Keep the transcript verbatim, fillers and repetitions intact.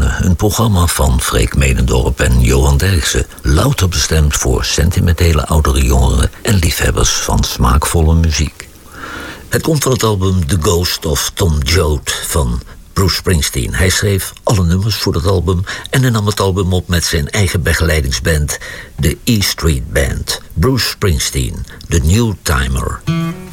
Ritme, een programma van Freek Medendorp en Johan Derksen. Louter bestemd voor sentimentele oudere jongeren en liefhebbers van smaakvolle muziek. Het komt van het album The Ghost of Tom Joad van Bruce Springsteen. Hij schreef alle nummers voor dat album en hij nam het album op met zijn eigen begeleidingsband, de E Street Band. Bruce Springsteen, The New Timer.